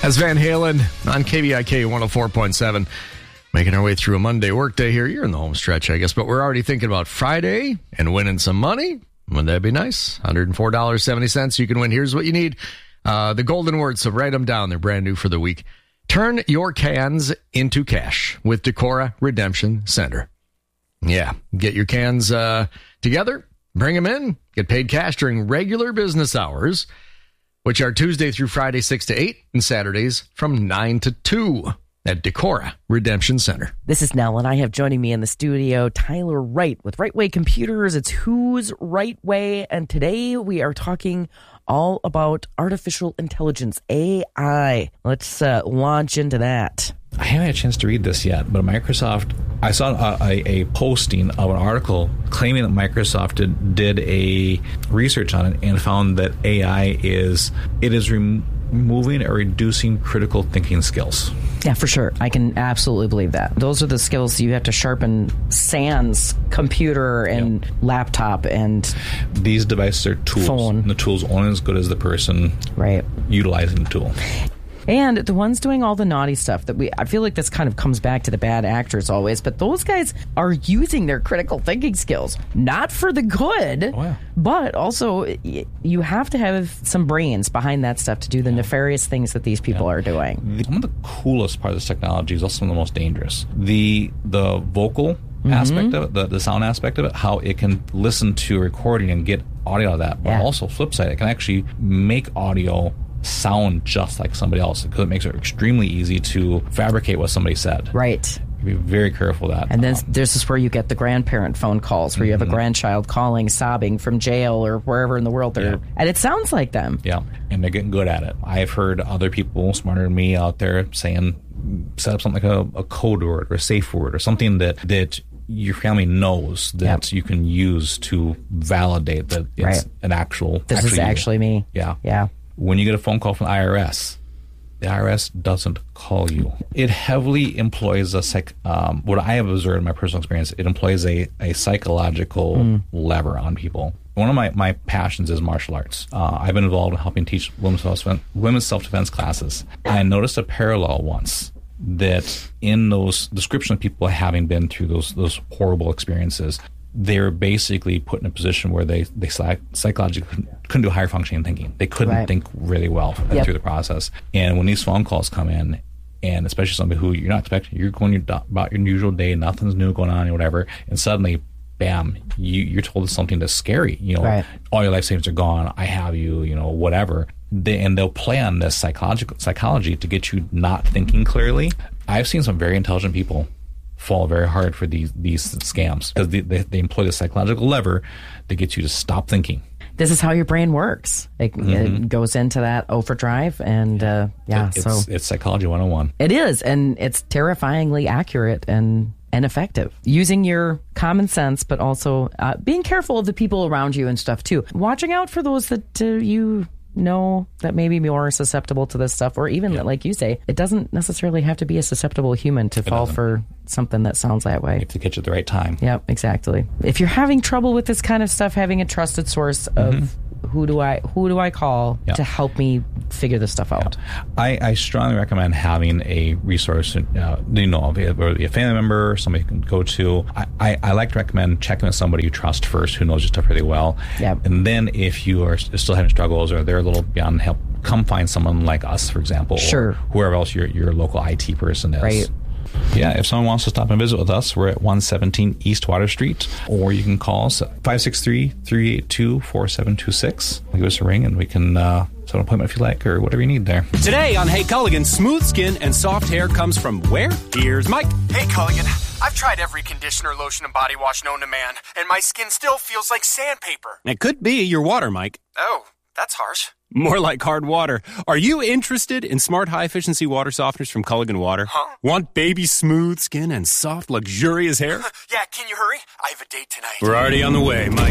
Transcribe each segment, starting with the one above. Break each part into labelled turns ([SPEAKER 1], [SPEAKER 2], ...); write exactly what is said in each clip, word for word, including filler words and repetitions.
[SPEAKER 1] That's Van Halen on K V I K one oh four point seven. Making our way through a Monday workday here. You're in the home stretch, I guess, but we're already thinking about Friday and winning some money. Wouldn't that be nice? one hundred four dollars and seventy cents. You can win. Here's what you need. Uh, the golden words, so write them down. They're brand new for the week. Turn your cans into cash with Decorah Redemption Center. Yeah, get your cans uh, together, bring them in, get paid cash during regular business hours, which are Tuesday through Friday, six to eight, and Saturdays from nine to two at Decorah Redemption Center.
[SPEAKER 2] This is Nell, and I have joining me in the studio Tyler Wright with Right Way Computers. It's Who's Right Way, and today we are talking all about artificial intelligence, A I. Let's uh, launch into that.
[SPEAKER 3] I haven't had a chance to read this yet, but Microsoft, I saw a, a, a posting of an article claiming that Microsoft did, did a research on it and found that A I is, it is removing or reducing critical thinking skills.
[SPEAKER 2] Yeah, for sure. I can absolutely believe that. Those are the skills you have to sharpen sans computer and yep. laptop and
[SPEAKER 3] these devices are tools.
[SPEAKER 2] Phone.
[SPEAKER 3] And the tool's only as good as the person
[SPEAKER 2] right.
[SPEAKER 3] utilizing the tool.
[SPEAKER 2] And the ones doing all the naughty stuff that we, I feel like this kind of comes back to the bad actors always, but those guys are using their critical thinking skills, not for the good,
[SPEAKER 3] oh, yeah.
[SPEAKER 2] but also you have to have some brains behind that stuff to do the yeah. nefarious things that these people yeah. are doing.
[SPEAKER 3] One of the coolest parts of this technology is also one of the most dangerous. The, the vocal mm-hmm. aspect of it, the, the sound aspect of it, how it can listen to a recording and get audio out of that, but yeah. also flip side, it can actually make audio sound just like somebody else because it makes it extremely easy to fabricate what somebody said.
[SPEAKER 2] Right.
[SPEAKER 3] Be very careful of that.
[SPEAKER 2] And then um, this is where you get the grandparent phone calls where mm-hmm. you have a grandchild calling, sobbing from jail or wherever in the world they're, yeah. and it sounds like them.
[SPEAKER 3] Yeah, and they're getting good at it. I've heard other people smarter than me out there saying, set up something like a, a code word or a safe word or something that that your family knows that yep. you can use to validate that it's
[SPEAKER 2] right.
[SPEAKER 3] an actual.
[SPEAKER 2] This
[SPEAKER 3] actually
[SPEAKER 2] is actually
[SPEAKER 3] you.
[SPEAKER 2] me.
[SPEAKER 3] Yeah.
[SPEAKER 2] Yeah.
[SPEAKER 3] When you get a phone call from the I R S, the I R S doesn't call you. It heavily employs a psych. Um, what I have observed in my personal experience, it employs a, a psychological mm. lever on people. One of my, my passions is martial arts. Uh, I've been involved in helping teach women's self-defense, women's self-defense classes. I noticed a parallel once that in those descriptions of people having been through those those horrible experiences, they're basically put in a position where they, they psychologically couldn't, couldn't do higher functioning thinking. They couldn't right. think really well yep. through the process. And when these phone calls come in, and especially somebody who you're not expecting, you're going your, about your usual day, nothing's new going on or whatever, and suddenly, bam, you, you're told something that's scary. You know,
[SPEAKER 2] right.
[SPEAKER 3] all your life savings are gone, I have you, you know, whatever. They, and they'll play on this psychological psychology to get you not thinking clearly. I've seen some very intelligent people fall very hard for these these scams because they, they, they employ the psychological lever to get you to stop thinking.
[SPEAKER 2] This is how your brain works. It, mm-hmm. it goes into that overdrive, and uh, yeah,
[SPEAKER 3] it, it's,
[SPEAKER 2] so
[SPEAKER 3] it's psychology one oh one.
[SPEAKER 2] It is, and it's terrifyingly accurate and and effective. Using your common sense, but also uh, being careful of the people around you and stuff too. Watching out for those that uh, you know that may be more susceptible to this stuff, or even yeah. like you say, it doesn't necessarily have to be a susceptible human to it fall doesn't. for something that sounds that way.
[SPEAKER 3] You have to catch it at the right time.
[SPEAKER 2] Yep, exactly. If you're having trouble with this kind of stuff, having a trusted source of mm-hmm. who do I who do I call yeah. to help me figure this stuff out?
[SPEAKER 3] Yeah. I, I strongly recommend having a resource, uh, you know, whether it be a family member, somebody you can go to. I, I, I like to recommend checking with somebody you trust first, who knows your stuff really well.
[SPEAKER 2] Yep.
[SPEAKER 3] And then if you are still having struggles or they're a little beyond help, come find someone like us, for example,
[SPEAKER 2] sure.
[SPEAKER 3] or whoever else your, your local I T person is.
[SPEAKER 2] Right.
[SPEAKER 3] Yeah, if someone wants to stop and visit with us, we're at one seventeen East Water Street, or you can call us at five six three, three eight two, four seven two six. Give us a ring and we can uh, set an appointment if you like, or whatever you need there.
[SPEAKER 4] Today on Hey Culligan, smooth skin and soft hair comes from where? Here's Mike.
[SPEAKER 5] Hey Culligan, I've tried every conditioner, lotion, and body wash known to man, and my skin still feels like sandpaper.
[SPEAKER 4] It could be your water, Mike.
[SPEAKER 5] Oh, that's harsh.
[SPEAKER 4] More like hard water. Are you interested in smart, high-efficiency water softeners from Culligan Water?
[SPEAKER 5] Huh?
[SPEAKER 4] Want baby smooth skin and soft, luxurious hair?
[SPEAKER 5] Yeah, can you hurry? I have a date tonight.
[SPEAKER 4] We're already on the way, Mike.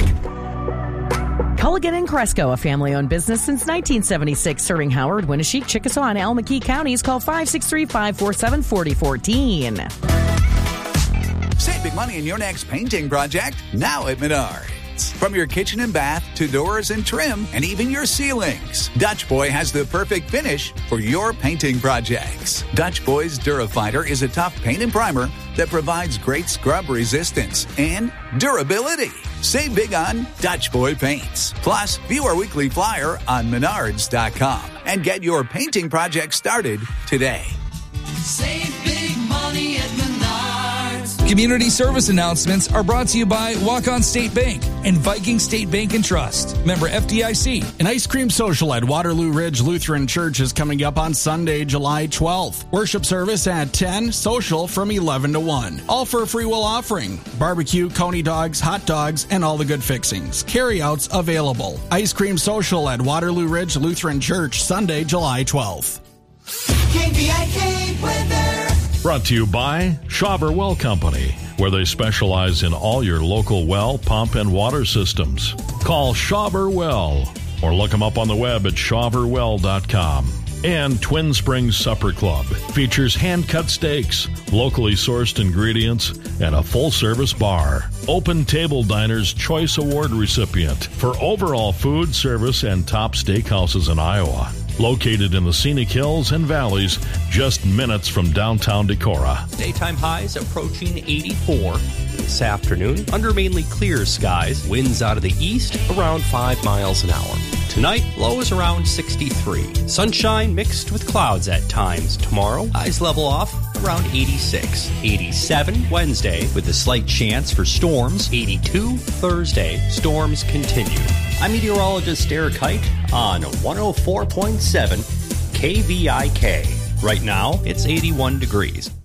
[SPEAKER 2] Culligan and Cresco, a family-owned business since nineteen seventy-six, serving Howard, Winneshiek, Chickasaw, and Almaquee counties. Call five six three, five four seven, four zero one four.
[SPEAKER 6] Save big money in your next painting project now at Menard. paints. From your kitchen and bath to doors and trim and even your ceilings, Dutch Boy has the perfect finish for your painting projects. Dutch Boy's Durafighter is a tough paint and primer that provides great scrub resistance and durability. Save big on Dutch Boy paints. Plus, view our weekly flyer on menards dot com and get your painting project started today.
[SPEAKER 7] Save big money at Menards.
[SPEAKER 8] Community service announcements are brought to you by Walk-On State Bank and Viking State Bank and Trust. Member F D I C.
[SPEAKER 9] An ice cream social at Waterloo Ridge Lutheran Church is coming up on Sunday, July twelfth. Worship service at ten, social from eleven to one. All for a free will offering. Barbecue, coney dogs, hot dogs, and all the good fixings. Carryouts available. Ice cream social at Waterloo Ridge Lutheran Church, Sunday, July twelfth.
[SPEAKER 7] K V I K weather.
[SPEAKER 10] Brought to you by Schauber Well Company, where they specialize in all your local well, pump, and water systems. Call Schauber Well or look them up on the web at schauber well dot com. And Twin Springs Supper Club features hand-cut steaks, locally sourced ingredients, and a full-service bar. Open Table Diner's Choice Award recipient for overall food, service, and top steakhouses in Iowa. Located in the scenic hills and valleys, just minutes from downtown Decorah.
[SPEAKER 11] Daytime highs approaching eighty-four. This afternoon, under mainly clear skies, winds out of the east around five miles an hour. Tonight, low is around sixty-three. Sunshine mixed with clouds at times tomorrow. Highs level off around eighty-six. eighty-seven Wednesday with a slight chance for storms. eighty-two Thursday. Storms continue. I'm meteorologist Eric Height on one oh four point seven K V I K. Right now, it's eighty-one degrees.